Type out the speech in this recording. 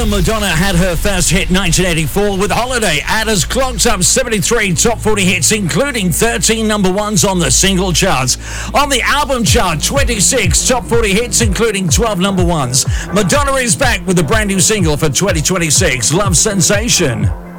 know Madonna had her first hit 1984 with Holiday. Adders clocked up 73 top 40 hits, including 13 number ones on the single charts. On the album chart, 26 top 40 hits, including 12 number ones. Madonna is back with a brand new single for 2026, Love Sensation.